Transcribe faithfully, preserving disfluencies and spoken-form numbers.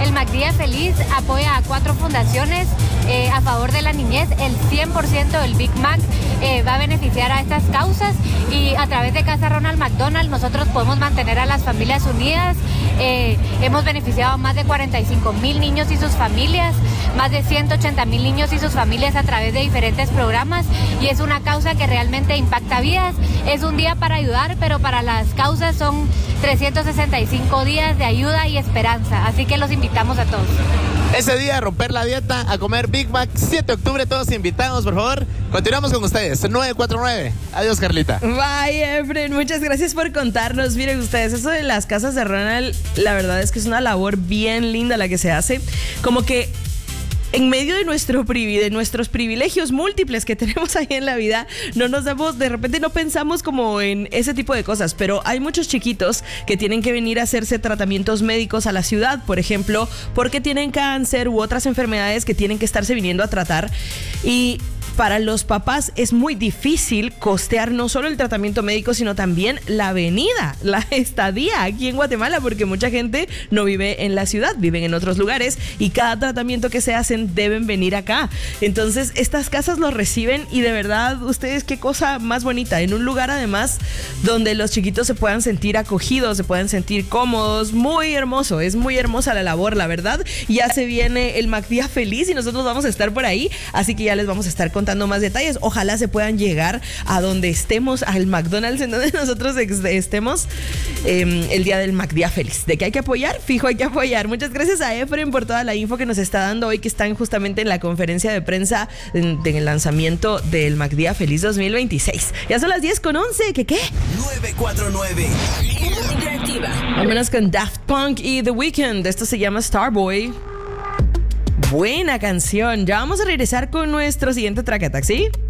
El MacDía Feliz apoya a cuatro fundaciones eh, a favor de la niñez. El cien por ciento del Big Mac eh, va a beneficiar a estas causas, y a través de Casa Ronald McDonald nosotros podemos mantener a las familias unidas. Eh, hemos beneficiado a más de cuarenta y cinco mil niños y sus familias, más de ciento ochenta mil niños y sus familias a través de diferentes programas, y es una causa que realmente impacta vidas. Es un día para ayudar, pero para las causas son trescientos sesenta y cinco días de ayuda y esperanza, así que los invitamos a todos. Ese día a romper la dieta, a comer Big Mac, siete de octubre, todos invitados, por favor. Continuamos con ustedes, nueve cuatro nueve. Adiós, Carlita. Bye, Efren, muchas gracias por contarnos. Miren ustedes, eso de las casas de Ronald, la verdad es que es una labor bien linda la que se hace. Como que en medio de, nuestro privi- de nuestros privilegios múltiples que tenemos ahí en la vida, no nos damos, de repente no pensamos como en ese tipo de cosas, pero hay muchos chiquitos que tienen que venir a hacerse tratamientos médicos a la ciudad, por ejemplo, porque tienen cáncer u otras enfermedades que tienen que estarse viniendo a tratar, y para los papás es muy difícil costear no solo el tratamiento médico, sino también la venida, la estadía aquí en Guatemala, porque mucha gente no vive en la ciudad, viven en otros lugares, y cada tratamiento que se hacen deben venir acá. Entonces estas casas los reciben, y de verdad, ustedes, qué cosa más bonita, en un lugar además donde los chiquitos se puedan sentir acogidos, se puedan sentir cómodos. Muy hermoso, es muy hermosa la labor, la verdad. Ya se viene el MacDía Feliz y nosotros vamos a estar por ahí, así que ya les vamos a estar contando más detalles. Ojalá se puedan llegar a donde estemos, al McDonald's en donde nosotros ex- estemos eh, el día del MacDía Feliz. De que hay que apoyar, fijo, hay que apoyar. Muchas gracias a Efren por toda la info que nos está dando hoy, que están justamente en la conferencia de prensa en, en el lanzamiento del MacDía Feliz dos mil veintiséis. Ya son las diez con once, ¿qué qué? nueve cuatro nueve. Interactiva. Vámonos con Daft Punk y The Weeknd. Esto se llama Starboy. Buena canción. Ya vamos a regresar con nuestro siguiente Track Attack, ¿sí?